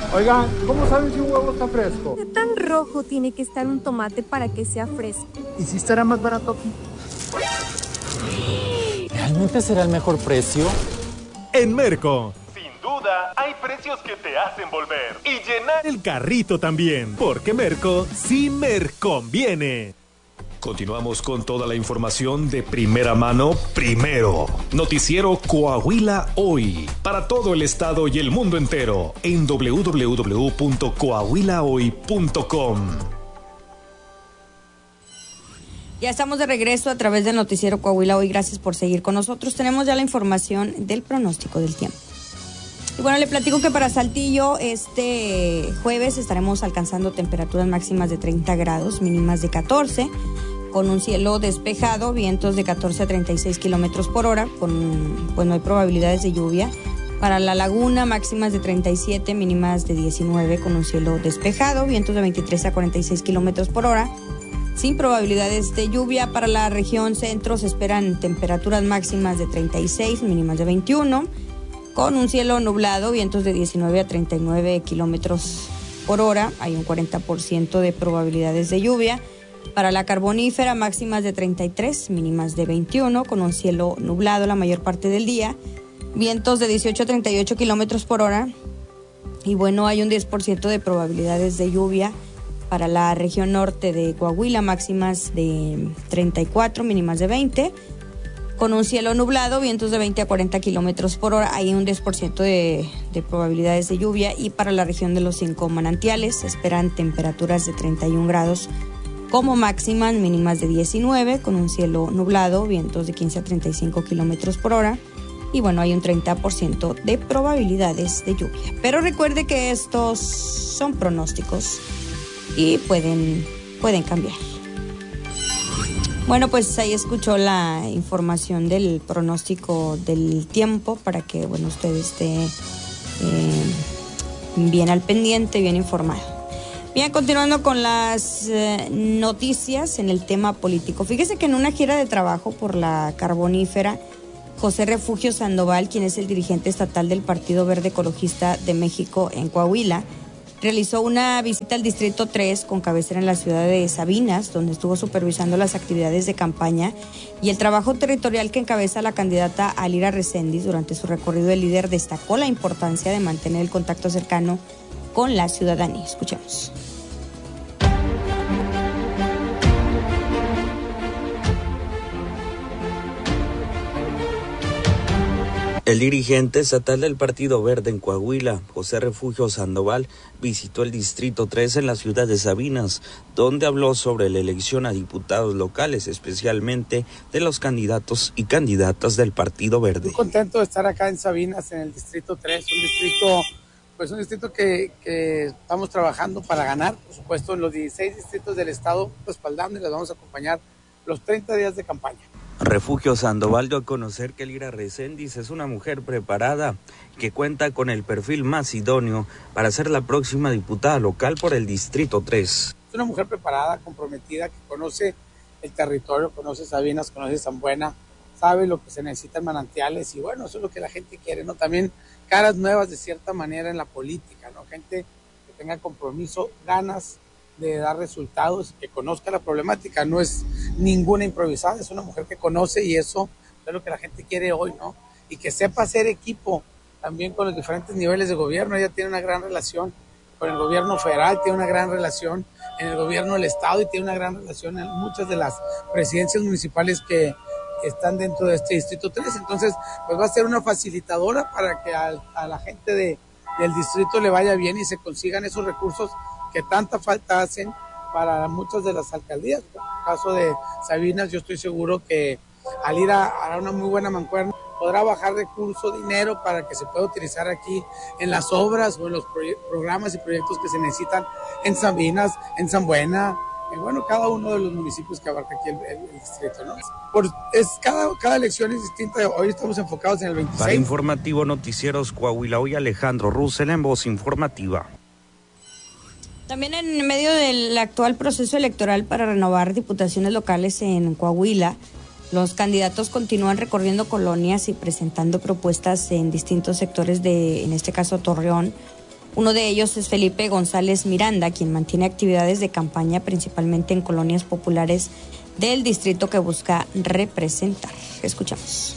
Oigan, ¿cómo saben si un huevo está fresco? ¿Qué tan rojo tiene que estar un tomate para que sea fresco? ¿Y si estará más barato aquí? ¿Realmente será el mejor precio? En Merco, sin duda, hay precios que te hacen volver y llenar el carrito también, porque Merco sí me conviene. Continuamos con toda la información de primera mano primero. Noticiero Coahuila Hoy, para todo el estado y el mundo entero, en www.coahuilahoy.com. Ya estamos de regreso a través del noticiero Coahuila Hoy. Gracias por seguir con nosotros. Tenemos ya la información del pronóstico del tiempo. Y bueno, le platico que para Saltillo este jueves estaremos alcanzando temperaturas máximas de 30 grados, mínimas de 14, con un cielo despejado, vientos de 14 a 36 kilómetros por hora, pues no hay probabilidades de lluvia. Para La Laguna, máximas de 37, mínimas de 19, con un cielo despejado, vientos de 23 a 46 kilómetros por hora, sin probabilidades de lluvia. Para la región centro se esperan temperaturas máximas de 36, mínimas de 21, con un cielo nublado, vientos de 19 a 39 kilómetros por hora, hay un 40% de probabilidades de lluvia. Para la Carbonífera, máximas de 33, mínimas de 21, con un cielo nublado la mayor parte del día, vientos de 18 a 38 kilómetros por hora, y bueno, hay un 10% de probabilidades de lluvia. Para la región norte de Coahuila, máximas de 34, mínimas de 20, con un cielo nublado, vientos de 20 a 40 kilómetros por hora, hay un 10% de probabilidades de lluvia. Y para la región de los 5 manantiales se esperan temperaturas de 31 grados como máximas, mínimas de 19, con un cielo nublado, vientos de 15 a 35 kilómetros por hora, y bueno, hay un 30% de probabilidades de lluvia. Pero recuerde que estos son pronósticos y pueden cambiar. Bueno, pues ahí escuchó la información del pronóstico del tiempo para que, bueno, usted esté bien al pendiente, bien informado. Bien, continuando con las noticias en el tema político. Fíjese que en una gira de trabajo por la Carbonífera, José Refugio Sandoval, quien es el dirigente estatal del Partido Verde Ecologista de México en Coahuila, realizó una visita al Distrito 3 con cabecera en la ciudad de Sabinas, donde estuvo supervisando las actividades de campaña y el trabajo territorial que encabeza la candidata Alira Reséndiz. Durante su recorrido, el líder destacó la importancia de mantener el contacto cercano con la ciudadanía. Escuchemos. El dirigente estatal del Partido Verde en Coahuila, José Refugio Sandoval, visitó el Distrito 3 en la ciudad de Sabinas, donde habló sobre la elección a diputados locales, especialmente de los candidatos y candidatas del Partido Verde. Muy contento de estar acá en Sabinas, en el Distrito 3, un distrito que estamos trabajando para ganar, por supuesto, en los 16 distritos del estado, respaldando y les vamos a acompañar los 30 días de campaña. Refugio Sandoval dio a conocer que Alira Reséndiz es una mujer preparada que cuenta con el perfil más idóneo para ser la próxima diputada local por el Distrito 3. Es una mujer preparada, comprometida, que conoce el territorio, conoce Sabinas, conoce San Buena, sabe lo que se necesita en manantiales y bueno, eso es lo que la gente quiere, ¿no? También caras nuevas de cierta manera en la política, ¿no? Gente que tenga compromiso, ganas de dar resultados, que conozca la problemática, no es ninguna improvisada, es una mujer que conoce y eso es lo que la gente quiere hoy, ¿no? Y que sepa hacer equipo también con los diferentes niveles de gobierno. Ella tiene una gran relación con el gobierno federal, tiene una gran relación en el gobierno del estado y tiene una gran relación en muchas de las presidencias municipales que están dentro de este Distrito 3, entonces pues va a ser una facilitadora para que a la gente del distrito le vaya bien y se consigan esos recursos que tanta falta hacen para muchas de las alcaldías. En el caso de Sabinas, yo estoy seguro que Alira hará una muy buena mancuerna, podrá bajar recursos, dinero para que se pueda utilizar aquí en las obras o en los programas y proyectos que se necesitan en Sabinas, en San Buena, bueno, cada uno de los municipios que abarca aquí el distrito, ¿no? Cada elección es distinta, hoy estamos enfocados en el 26. Para Informativo Noticieros Coahuila Hoy, Alejandro Russell en Voz Informativa. También en medio del actual proceso electoral para renovar diputaciones locales en Coahuila, los candidatos continúan recorriendo colonias y presentando propuestas en distintos sectores de, en este caso, Torreón, Uno de ellos es Felipe González Miranda, quien mantiene actividades de campaña principalmente en colonias populares del distrito que busca representar. Escuchamos.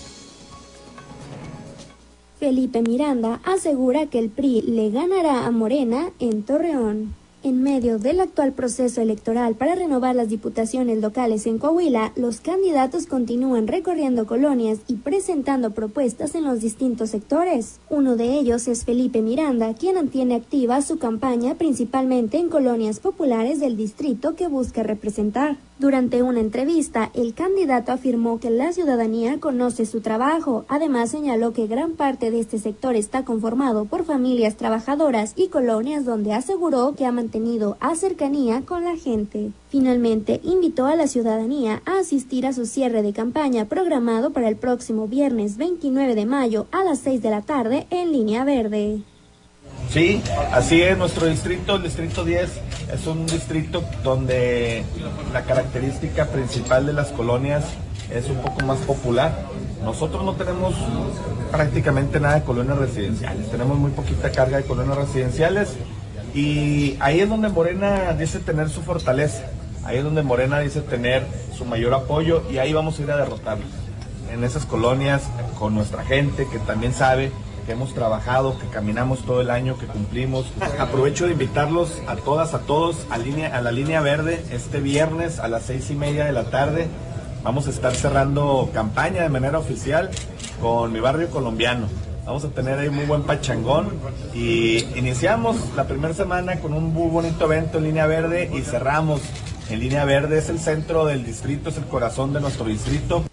Felipe Miranda asegura que el PRI le ganará a Morena en Torreón. En medio del actual proceso electoral para renovar las diputaciones locales en Coahuila, los candidatos continúan recorriendo colonias y presentando propuestas en los distintos sectores. Uno de ellos es Felipe Miranda, quien mantiene activa su campaña principalmente en colonias populares del distrito que busca representar. Durante una entrevista, el candidato afirmó que la ciudadanía conoce su trabajo. Además, señaló que gran parte de este sector está conformado por familias trabajadoras y colonias donde aseguró que ha mantenido a cercanía con la gente. Finalmente, invitó a la ciudadanía a asistir a su cierre de campaña programado para el próximo viernes 29 de mayo a las 6 de la tarde en Línea Verde. Sí, así es, nuestro distrito, el distrito 10, es un distrito donde la característica principal de las colonias es un poco más popular. Nosotros no tenemos prácticamente nada de colonias residenciales, tenemos muy poquita carga de colonias residenciales y ahí es donde Morena dice tener su fortaleza, ahí es donde Morena dice tener su mayor apoyo y ahí vamos a ir a derrotarlos. En esas colonias, con nuestra gente que también sabe que hemos trabajado, que caminamos todo el año, que cumplimos. Aprovecho de invitarlos a todas, a todos a la Línea Verde este viernes a las 6:30 de la tarde. Vamos a estar cerrando campaña de manera oficial con Mi Barrio Colombiano. Vamos a tener ahí muy buen pachangón y iniciamos la primera semana con un muy bonito evento en Línea Verde y cerramos en Línea Verde. Es el centro del distrito, es el corazón de nuestro distrito.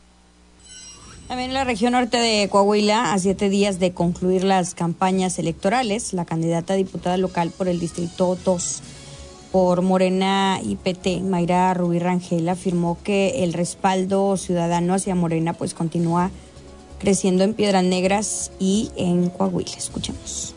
También en la región norte de Coahuila, a 7 días de concluir las campañas electorales, la candidata a diputada local por el Distrito 2 por Morena y PT, Mayra Rubí Rangel, afirmó que el respaldo ciudadano hacia Morena pues continúa creciendo en Piedras Negras y en Coahuila. Escuchemos.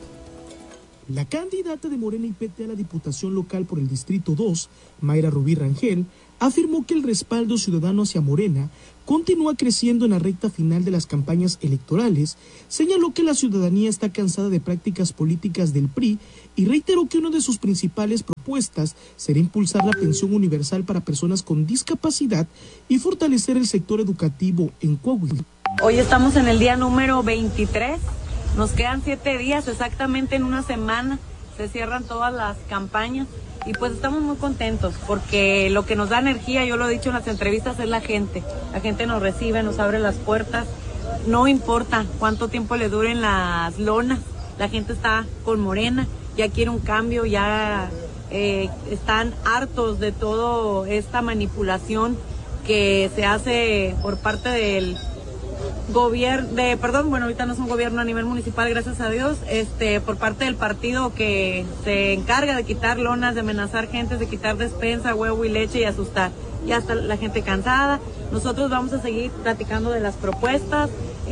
La candidata de Morena y PT a la diputación local por el Distrito 2, Mayra Rubí Rangel, afirmó que el respaldo ciudadano hacia Morena continúa creciendo en la recta final de las campañas electorales, señaló que la ciudadanía está cansada de prácticas políticas del PRI y reiteró que una de sus principales propuestas será impulsar la pensión universal para personas con discapacidad y fortalecer el sector educativo en Coahuila. Hoy estamos en el día número 23, nos quedan 7 días, exactamente en una semana se cierran todas las campañas. Y pues estamos muy contentos porque lo que nos da energía, yo lo he dicho en las entrevistas, es la gente. La gente nos recibe, nos abre las puertas. No importa cuánto tiempo le duren las lonas, la gente está con Morena, ya quiere un cambio, ya están hartos de toda esta manipulación que se hace por parte del gobierno, ahorita no es un gobierno a nivel municipal, gracias a Dios, por parte del partido que se encarga de quitar lonas, de amenazar gente, de quitar despensa, huevo y leche y asustar. Ya está la gente cansada. Nosotros vamos a seguir platicando de las propuestas,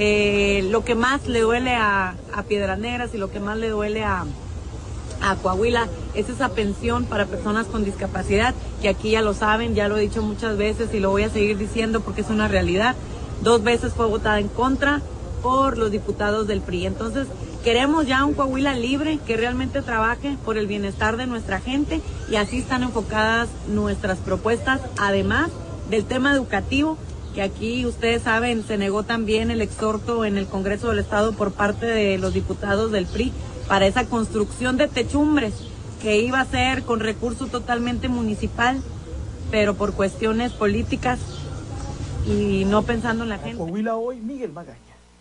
lo que más le duele a Piedras Negras y lo que más le duele a Coahuila es esa pensión para personas con discapacidad, que aquí ya lo saben, ya lo he dicho muchas veces y lo voy a seguir diciendo porque es una realidad. 2 veces fue votada en contra por los diputados del PRI. Entonces, queremos ya un Coahuila libre que realmente trabaje por el bienestar de nuestra gente y así están enfocadas nuestras propuestas, además del tema educativo, que aquí ustedes saben, se negó también el exhorto en el Congreso del Estado por parte de los diputados del PRI para esa construcción de techumbres que iba a ser con recurso totalmente municipal, pero por cuestiones políticas y no pensando en la gente. Coahuila hoy, Miguel Magaña.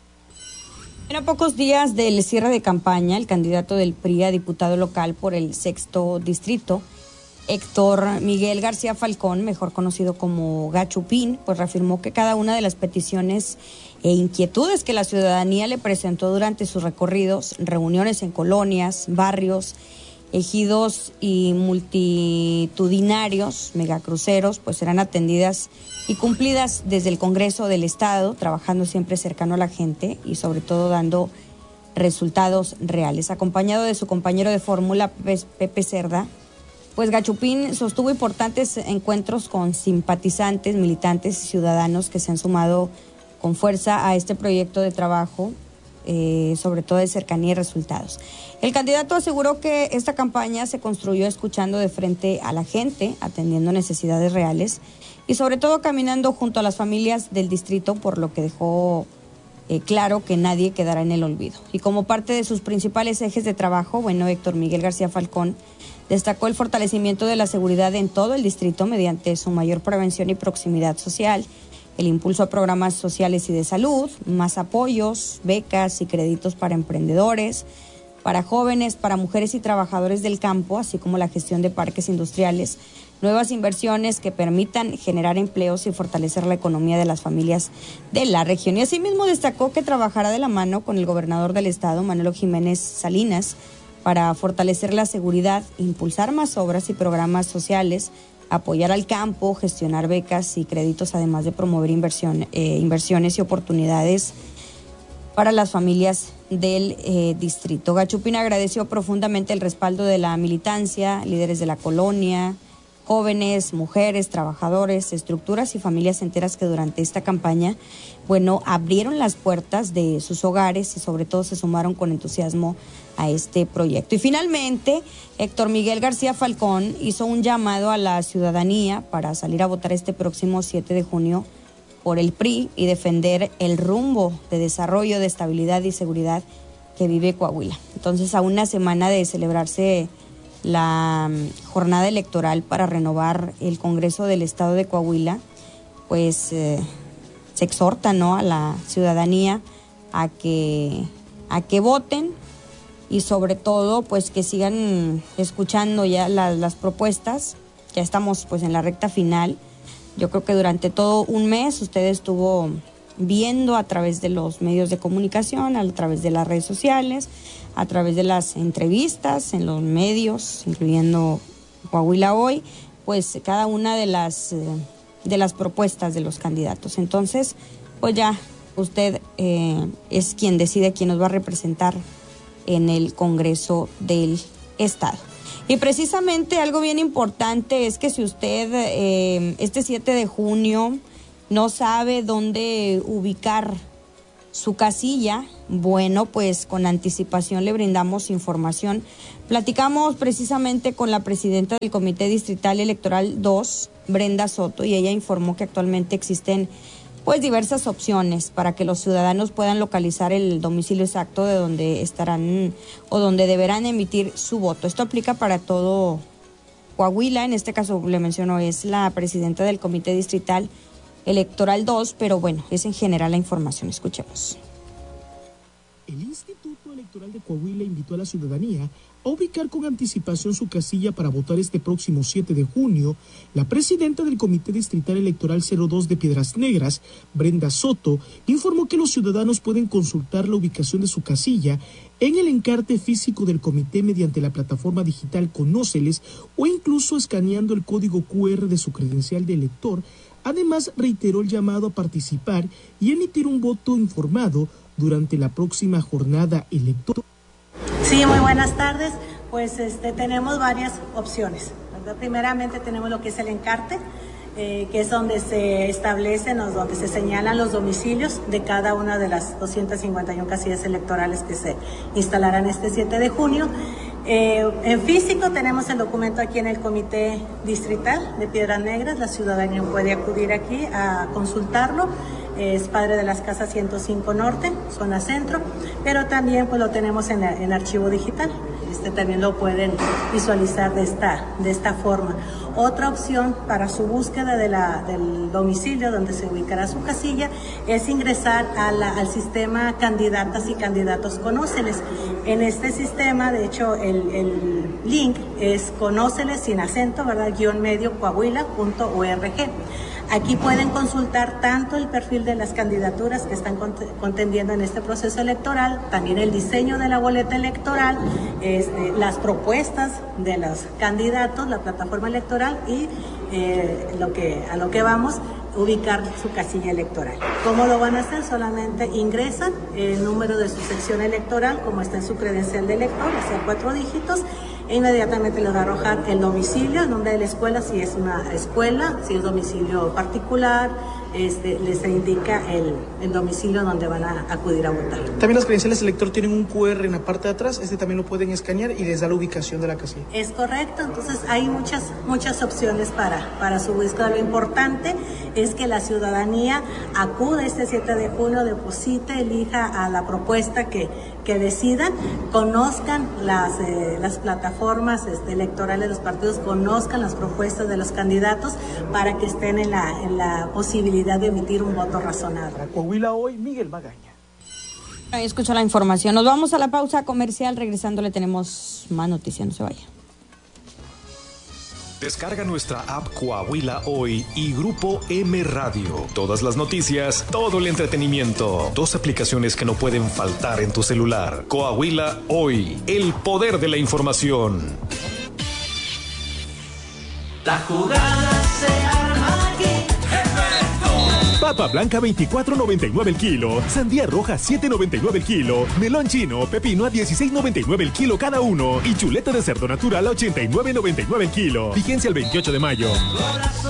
En pocos días del cierre de campaña, el candidato del PRI a diputado local por el 6º distrito, Héctor Miguel García Falcón, mejor conocido como Gachupín, pues reafirmó que cada una de las peticiones e inquietudes que la ciudadanía le presentó durante sus recorridos, reuniones en colonias, barrios, ejidos y multitudinarios, megacruceros, pues serán atendidas y cumplidas desde el Congreso del Estado, trabajando siempre cercano a la gente y sobre todo dando resultados reales. Acompañado de su compañero de fórmula, Pepe Cerda, pues Gachupín sostuvo importantes encuentros con simpatizantes, militantes y ciudadanos que se han sumado con fuerza a este proyecto de trabajo sobre todo de cercanía y resultados. El candidato aseguró que esta campaña se construyó escuchando de frente a la gente, atendiendo necesidades reales y sobre todo caminando junto a las familias del distrito, por lo que dejó claro que nadie quedará en el olvido. Y como parte de sus principales ejes de trabajo, Héctor Miguel García Falcón destacó el fortalecimiento de la seguridad en todo el distrito mediante su mayor prevención y proximidad social, el impulso a programas sociales y de salud, más apoyos, becas y créditos para emprendedores, para jóvenes, para mujeres y trabajadores del campo, así como la gestión de parques industriales, nuevas inversiones que permitan generar empleos y fortalecer la economía de las familias de la región. Y asimismo destacó que trabajará de la mano con el gobernador del estado, Manolo Jiménez Salinas, para fortalecer la seguridad, impulsar más obras y programas sociales, apoyar al campo, gestionar becas y créditos, además de promover inversiones y oportunidades para las familias del distrito. Gachupín agradeció profundamente el respaldo de la militancia, líderes de la colonia, jóvenes, mujeres, trabajadores, estructuras y familias enteras que durante esta campaña, abrieron las puertas de sus hogares y sobre todo se sumaron con entusiasmo a este proyecto. Y finalmente, Héctor Miguel García Falcón hizo un llamado a la ciudadanía para salir a votar este próximo 7 de junio por el PRI y defender el rumbo de desarrollo, de estabilidad y seguridad que vive Coahuila. Entonces, a una semana de celebrarse la jornada electoral para renovar el Congreso del Estado de Coahuila, pues se exhorta, a la ciudadanía a que voten y sobre todo pues que sigan escuchando ya las propuestas. Ya estamos pues en la recta final. Yo creo que durante todo un mes usted estuvo viendo a través de los medios de comunicación, a través de las redes sociales, a través de las entrevistas en los medios, incluyendo Coahuila Hoy, pues cada una de las propuestas de los candidatos. Entonces, pues ya usted es quien decide quién nos va a representar en el Congreso del Estado. Y precisamente algo bien importante es que si usted este 7 de junio no sabe dónde ubicar su casilla, pues con anticipación le brindamos información. Platicamos precisamente con la presidenta del Comité Distrital Electoral 2, Brenda Soto, y ella informó que actualmente existen pues diversas opciones para que los ciudadanos puedan localizar el domicilio exacto de donde estarán o donde deberán emitir su voto. Esto aplica para todo Coahuila. En este caso, le menciono, es la presidenta del Comité Distrital Electoral 2, pero es en general la información. Escuchemos. El Instituto Electoral de Coahuila invitó a la ciudadanía a ubicar con anticipación su casilla para votar este próximo 7 de junio. La presidenta del Comité Distrital Electoral 02 de Piedras Negras, Brenda Soto, informó que los ciudadanos pueden consultar la ubicación de su casilla en el encarte físico del comité mediante la plataforma digital Conóceles o incluso escaneando el código QR de su credencial de elector. Además, reiteró el llamado a participar y emitir un voto informado durante la próxima jornada electoral. Sí, muy buenas tardes. Pues tenemos varias opciones, ¿verdad? Primeramente tenemos lo que es el encarte, que es donde se establecen, donde se señalan los domicilios de cada una de las 251 casillas electorales que se instalarán este 7 de junio. En físico tenemos el documento aquí en el Comité Distrital de Piedras Negras. La ciudadanía puede acudir aquí a consultarlo. Es Padre de las Casas 105 Norte, zona centro, pero también pues lo tenemos en archivo digital. También lo pueden visualizar de esta forma. Otra opción para su búsqueda del domicilio donde se ubicará su casilla es ingresar al sistema Candidatas y Candidatos Conóceles. En este sistema, de hecho, el link es conóceles sin acento, ¿verdad? _medio coahuila.org. Aquí pueden consultar tanto el perfil de las candidaturas que están contendiendo en este proceso electoral, también el diseño de la boleta electoral, las propuestas de los candidatos, la plataforma electoral y a lo que vamos, ubicar su casilla electoral. ¿Cómo lo van a hacer? Solamente ingresan el número de su sección electoral, como está en su credencial de elector, o sea, 4 dígitos, e inmediatamente le va a arrojar el domicilio, el nombre de la escuela, si es una escuela, si es domicilio particular, les indica el domicilio donde van a acudir a votar. También las credenciales del elector tienen un QR en la parte de atrás, también lo pueden escanear y les da la ubicación de la casilla. Es correcto, entonces hay muchas opciones para su búsqueda. Lo importante es que la ciudadanía acude este 7 de junio, deposite, elija a la propuesta que decidan, conozcan las plataformas electorales de los partidos, conozcan las propuestas de los candidatos para que estén en la posibilidad de emitir un voto razonable. Para Coahuila Hoy, Miguel Magaña. Ahí escucho la información. Nos vamos a la pausa comercial. Regresando le tenemos más noticias. No se vaya. Descarga nuestra app Coahuila Hoy y Grupo M Radio. Todas las noticias, todo el entretenimiento. 2 aplicaciones que no pueden faltar en tu celular. Coahuila Hoy, el poder de la información. La jugada se arma aquí. Papa blanca 24.99 el kilo, sandía roja 7.99 el kilo, melón chino, pepino a 16.99 el kilo cada uno y chuleta de cerdo natural a 89.99 el kilo. Vigencia el 28 de mayo.